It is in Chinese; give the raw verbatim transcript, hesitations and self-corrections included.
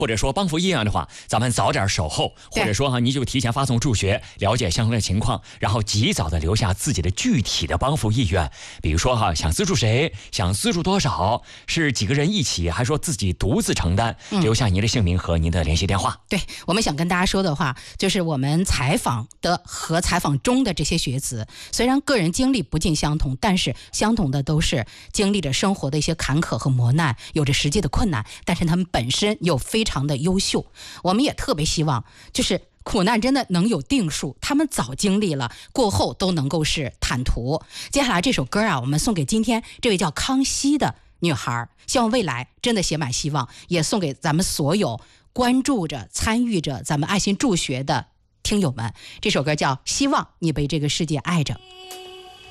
或者说帮扶意愿的话，咱们早点守候，或者说哈，你就提前发送助学，了解相关的情况，然后及早的留下自己的具体的帮扶意愿。比如说哈，想资助谁，想资助多少，是几个人一起，还说自己独自承担，留下您的姓名和您的联系电话。 嗯、对，我们想跟大家说的话，就是我们采访的和采访中的这些学子，虽然个人经历不尽相同，但是相同的都是经历着生活的一些坎坷和磨难，有着实际的困难，但是他们本身又非常的优秀。我们也特别希望就是苦难真的能有定数，他们早经历了，过后都能够是坦途。接下来这首歌啊，我们送给今天这位叫康熙的女孩，希望未来真的写满希望，也送给咱们所有关注着参与着咱们爱心助学的听友们。这首歌叫《希望你被这个世界爱着》。